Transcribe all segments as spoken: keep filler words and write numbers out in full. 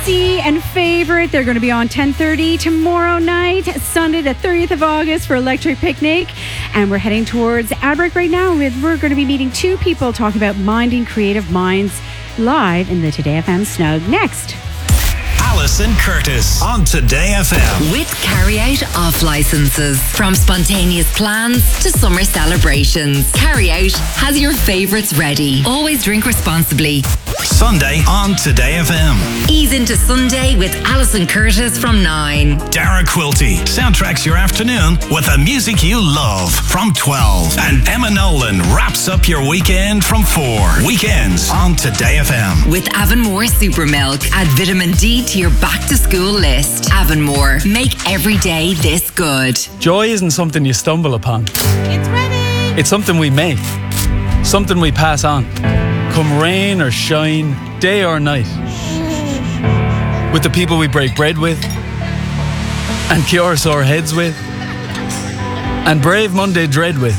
And Favourite. They're going to be on ten thirty tomorrow night, Sunday the thirtieth of August for Electric Picnic. And we're heading towards ad break right now. With We're going to be meeting two people talking about minding creative minds live in the Today F M Snug. Next. Alison Curtis on Today F M. With carry-out off licenses. From spontaneous plans to summer celebrations, Carry-out has your favourites ready. Always drink responsibly. Sunday on Today F M. Ease into Sunday with Alison Curtis from nine. Dara Quilty soundtracks your afternoon with the music you love from twelve. And Emma Nolan wraps up your weekend from four. Weekends on Today F M. With Avonmore Super Milk. Add vitamin D to your back to school list. Avonmore. Make every day this good. Joy isn't something you stumble upon. It's ready. It's something we make. Something we pass on. Come rain or shine, day or night. With the people we break bread with, and cure sore heads with, and brave Monday dread with.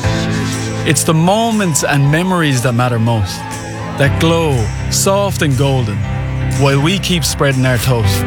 It's the moments and memories that matter most, that glow soft and golden, while we keep spreading our toast.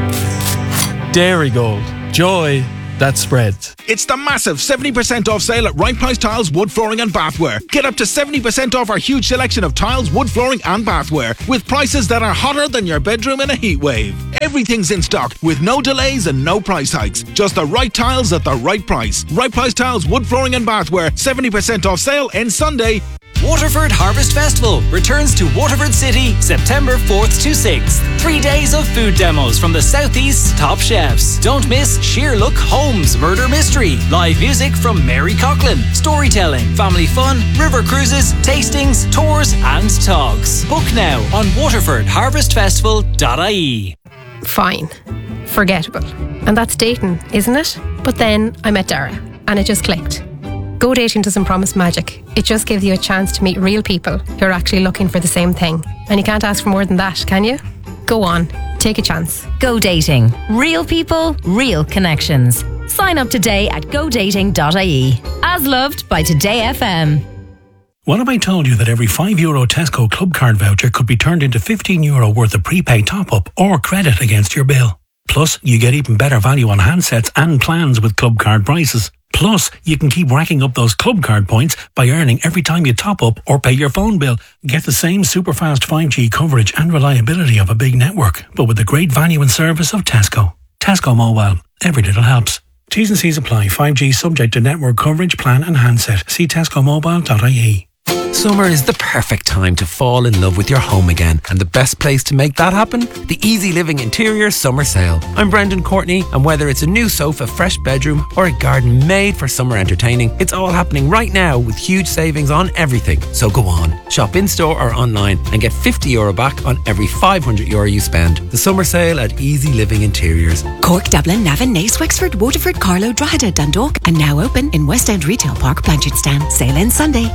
Dairy Gold, joy that spreads. It's the massive seventy percent off sale at Right Price Tiles, Wood Flooring and Bathware. Get up to seventy percent off our huge selection of tiles, wood flooring and bathware, with prices that are hotter than your bedroom in a heat wave. Everything's in stock with no delays and no price hikes. Just the right tiles at the right price. Right Price Tiles, Wood Flooring and Bathware, seventy percent off sale ends Sunday. Waterford Harvest Festival returns to Waterford City September fourth to sixth. Three days of food demos from the Southeast's top chefs. Don't miss Sheer Look Holmes Murder Mystery, live music from Mary Coughlin, storytelling, family fun, river cruises, tastings, tours and talks. Book now on waterford harvest festival dot I E. Fine. Forgettable. And that's dating, isn't it? But then I met Dara and it just clicked. Go Dating doesn't promise magic. It just gives you a chance to meet real people who are actually looking for the same thing. And you can't ask for more than that, can you? Go on, take a chance. Go Dating. Real people, real connections. Sign up today at go dating dot I E. As loved by Today F M. What if I told you that every five euro Tesco Club Card voucher could be turned into fifteen euro worth of prepaid top-up or credit against your bill? Plus, you get even better value on handsets and plans with Club Card prices. Plus, you can keep racking up those Club Card points by earning every time you top up or pay your phone bill. Get the same super fast five G coverage and reliability of a big network, but with the great value and service of Tesco. Tesco Mobile. Every little helps. T's and C's apply. five G subject to network coverage, plan and handset. See tesco mobile dot I E. Summer is the perfect time to fall in love with your home again, and the best place to make that happen? The Easy Living Interior Summer Sale. I'm Brendan Courtney, and whether it's a new sofa, fresh bedroom, or a garden made for summer entertaining, it's all happening right now with huge savings on everything. So go on, shop in-store or online and get fifty euro back on every five hundred euro you spend. The Summer Sale at Easy Living Interiors. Cork, Dublin, Navan, Naas, Wexford, Waterford, Carlow, Drogheda, Dundalk, and now open in West End Retail Park, Blanchardstown. Sale ends Sunday.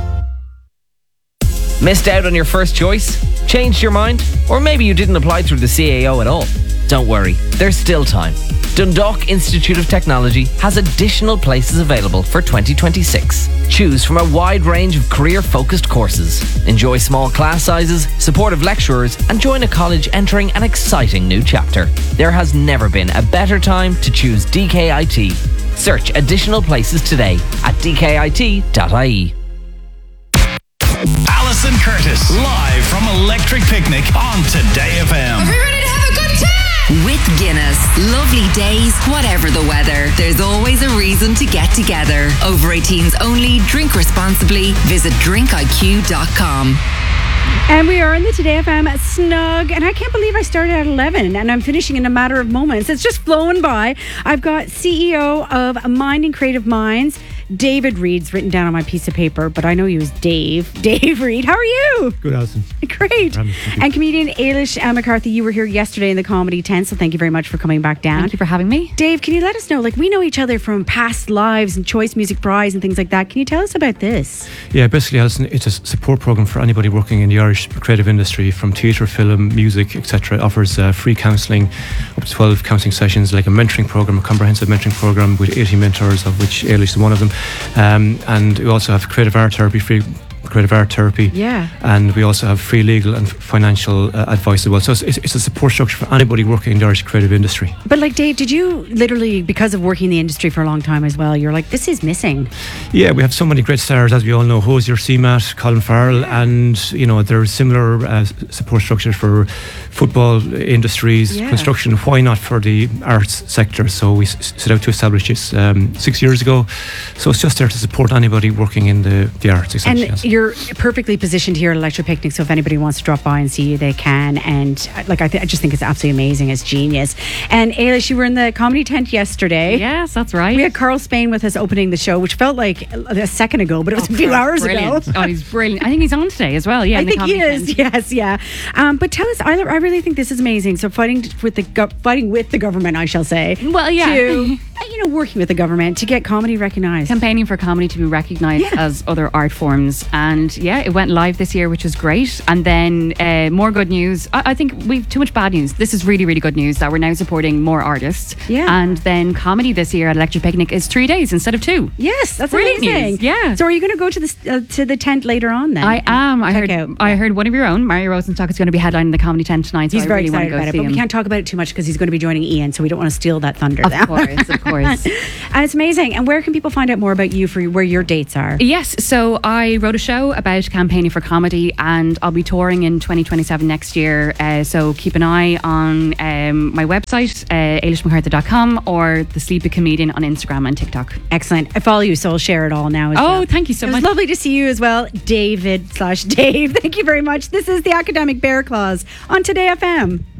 Missed out on your first choice? Changed your mind? Or maybe you didn't apply through the C A O at all? Don't worry, there's still time. Dundalk Institute of Technology has additional places available for twenty twenty-six. Choose from a wide range of career-focused courses. Enjoy small class sizes, supportive lecturers, and join a college entering an exciting new chapter. There has never been a better time to choose D K I T. Search additional places today at d k i t dot I E. Alison Curtis, live from Electric Picnic on Today F M. Are we ready to have a good time? With Guinness. Lovely days, whatever the weather. There's always a reason to get together. Over eighteens only. Drink responsibly. Visit drink I Q dot com. And we are in the Today F M Snug, and I can't believe I started at eleven and I'm finishing in a matter of moments. It's just flown by. I've got C E O of Minding Creative Minds, David Reid's written down on my piece of paper, but I know you as Dave. Dave Reid, how are you? Good, Alison. Great. And comedian Ailish uh, McCarthy, you were here yesterday in the Comedy Tent, so thank you very much for coming back down. Thank you for having me. Dave, can you let us know, like, we know each other from past lives and Choice Music Prize and things like that. Can you tell us about this? Yeah, basically, Alison, it's a support program for anybody working in the Irish creative industry, from theatre, film, music, et cetera. It offers uh, free counselling, up to twelve counselling sessions, like a mentoring program, a comprehensive mentoring program with eighty mentors, of which Ailish is one of them. Um, and we also have creative art therapy, free creative art therapy. Yeah. And we also have free legal and financial uh, advice as well. So it's, it's a support structure for anybody working in the Irish creative industry. But like Dave, did you literally, because of working in the industry for a long time as well, you're like, this is missing? Yeah, we have so many great stars, as we all know, Hosier, C M A T, Colin Farrell, and you know there are similar uh, support structures for football industries, Yeah. construction. Why not for the arts sector? So we s- set out to establish this um, six years ago. So it's just there to support anybody working in the, the arts. Essentially, And yes. you're perfectly positioned here at Electric Picnic, so if anybody wants to drop by and see you, they can. And uh, like I, th- I just think it's absolutely amazing. It's genius. And Ailish, you were in the comedy tent yesterday. Yes, that's right. We had Carl Spain with us opening the show, which felt like a, a second ago, but it was a few hours brilliant. ago. Oh, he's brilliant. I think he's on today as well. Yeah, I in the think he comedy is. tent. Yes, yeah. Um, but tell us, I, I really think this is amazing. So fighting with the go- fighting with the government, I shall say. Well, yeah. To, you know, working with the government to get comedy recognised. Campaigning for comedy to be recognised Yeah. as other art forms. And yeah, it went live this year, which was great. And then uh, more good news. I, I think we've too much bad news. This is really, really good news that we're now supporting more artists. Yeah. And then comedy this year at Electric Picnic is three days instead of two. Yes, that's Brilliant amazing. news, yeah. So are you going to go to the uh, to the tent later on then? I am. I Check heard. out. I heard one of your own, Mario Rosenstock, is going to be headlining the comedy tent tonight. So He's I very really want excited to go about it, see but him. we can't talk about it too much because he's going to be joining Ian, so we don't want to steal that thunder. Of then. course, of course. And it's amazing. And where can people find out more about you for where your dates are? Yes, so I wrote a show about campaigning for comedy, and I'll be touring in twenty twenty-seven next year. Uh, so keep an eye on um, my website, uh, ailish mccarthy dot com, or The Sleepy Comedian on Instagram and TikTok. Excellent. I follow you, so I'll share it all now. As Oh, well. thank you so it much. It was lovely to see you as well, David slash Dave. Thank you very much. This is the Academic Bear Claws on Today F M.